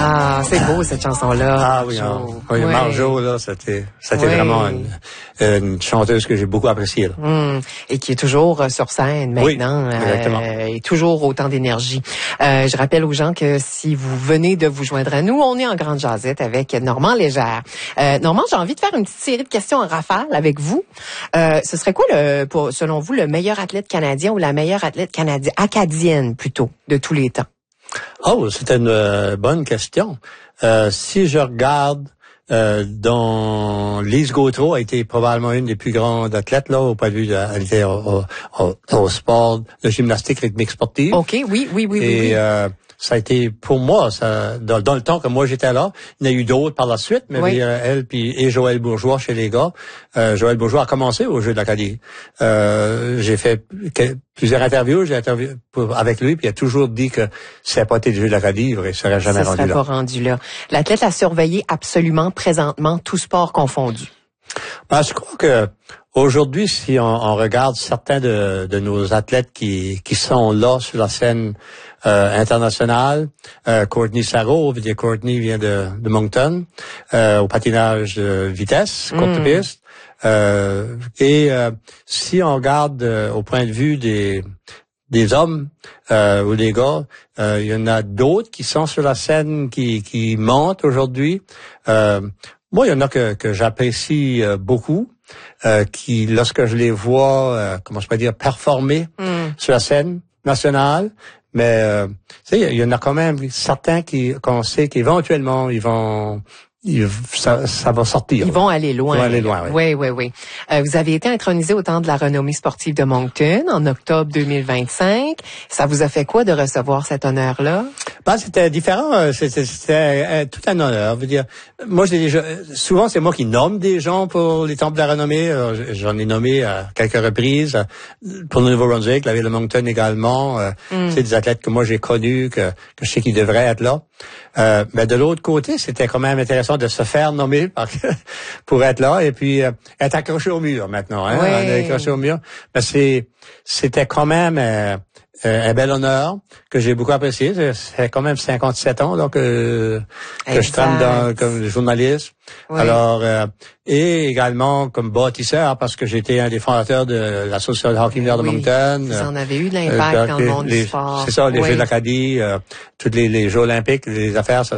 Ah, c'est beau cette chanson-là. Ah oui, oui, Marjo, là, c'était vraiment une chanteuse que j'ai beaucoup appréciée. Et qui est toujours sur scène maintenant. Oui, exactement. Et toujours autant d'énergie. Je rappelle aux gens que si vous venez de vous joindre à nous, on est en grande jasette avec Normand Légère. Normand, j'ai envie de faire une petite série de questions en rafale avec vous. Ce serait quoi, selon vous, le meilleur athlète canadien ou la meilleure athlète acadienne plutôt de tous les temps? Oh, c'est une bonne question. Si je regarde, Lise Gautreau a été probablement une des plus grandes athlètes là au point de vue elle était au sport de gymnastique rythmique sportive. OK, oui. Et ça a été pour moi dans le temps que moi j'étais là, il y en a eu d'autres par la suite, mais elle et Joël Bourgeois chez les gars. Joël Bourgeois a commencé au Jeux de l'Acadie. J'ai fait plusieurs interviews, avec lui, puis il a toujours dit que si ça n'a pas été le Jeux de l'Acadie, il ne serait jamais rendu là. Ça serait pas rendu là. L'athlète à surveiller absolument présentement, tout sport confondu. Je crois que aujourd'hui, si on regarde certains de nos athlètes qui sont là sur la scène internationale, Courtney Sarrault, Courtney vient de Moncton, au patinage de vitesse, courte piste. Si on regarde au point de vue des hommes ou des gars, il y en a d'autres qui sont sur la scène qui montent aujourd'hui. Moi, il y en a que j'apprécie beaucoup, qui, lorsque je les vois, comment je peux dire, performer sur la scène nationale, mais il y en a quand même certains qu'on sait qu'éventuellement ça va sortir. Ils vont aller loin. Ils vont aller loin, oui. Vous avez été intronisé au Temple de la renommée sportive de Moncton en octobre 2025. Ça vous a fait quoi de recevoir cet honneur-là? C'était différent. C'était tout un honneur. Je veux dire, moi, souvent, c'est moi qui nomme des gens pour les temples de la renommée. J'en ai nommé à quelques reprises. Pour le Nouveau-Brunswick, la ville de Moncton également. C'est des athlètes que moi, j'ai connus, que je sais qu'ils devraient être là. Mais de l'autre côté, c'était quand même intéressant de se faire nommer pour être là et puis être accroché au mur maintenant. On est accroché au mur. Mais c'était quand même un bel honneur que j'ai beaucoup apprécié. C'est quand même 57 ans là, que je travaille comme journaliste. Oui. Alors et également comme bâtisseur parce que j'étais un des fondateurs de l'association de hockey mineur de Moncton. Vous en avez eu de l'impact dans le monde du sport. C'est ça, les Jeux de l'Acadie, tous les Jeux olympiques, les affaires.